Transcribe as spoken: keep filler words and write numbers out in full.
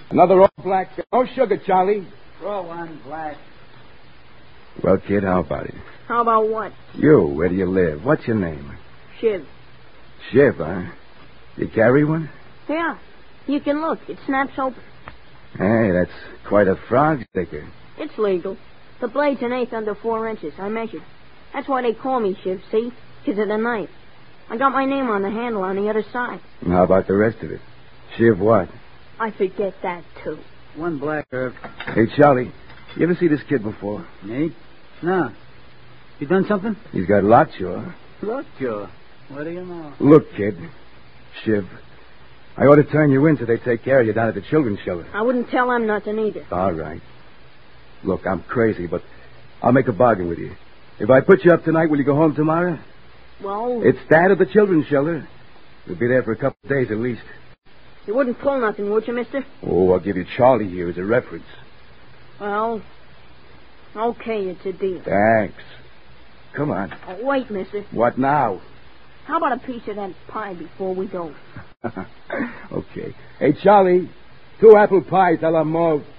Another all black. No sugar, Charlie. Throw one black. Well, kid, how about it? How about what? You, where do you live? What's your name? Shiv. Shiv, huh? You carry one? Yeah. You can look. It snaps open. Hey, that's quite a frog sticker. It's legal. The blade's an eighth under four inches. I measured. That's why they call me Shiv, see? Because of the knife. I got my name on the handle on the other side. And how about the rest of it? Shiv what? I forget that, too. One black, Irv. Hey, Charlie, you ever see this kid before? Me? No. You done something? He's got lockjaw. Lockjaw. What do you know? Look, kid. Shiv, I ought to turn you in so they take care of you down at the children's shelter. I wouldn't tell them nothing either. All right. Look, I'm crazy, but I'll make a bargain with you. If I put you up tonight, will you go home tomorrow? Well... It's that at the children's shelter. You'll be there for a couple of days at least. You wouldn't pull nothing, would you, mister? Oh, I'll give you Charlie here as a reference. Well, okay, it's a deal. Thanks. Come on. Oh, wait, mister. What now? How about a piece of that pie before we go? Okay. Hey, Charlie, two apple pies a la mauve.